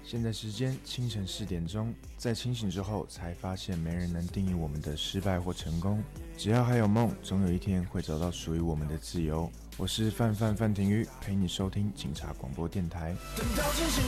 现在时间清晨4点钟，在清醒之后才发现没人能定义我们的失败或成功，只要还有梦，总有一天会找到属于我们的自由。我是范廷瑜，陪你收听警察广播电台。等到真相